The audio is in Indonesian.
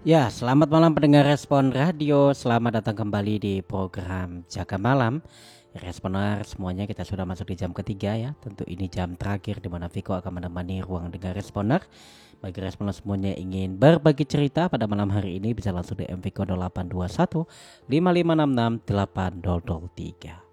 Ya, selamat malam pendengar Respon Radio. Selamat datang kembali di program Jaga Malam. Responer semuanya, kita sudah masuk di jam ketiga ya. Tentu ini jam terakhir di mana Viko akan menemani ruang dengar Responer. Bagi Responer semuanya yang ingin berbagi cerita pada malam hari ini bisa langsung di MViko 0821 5566 8003.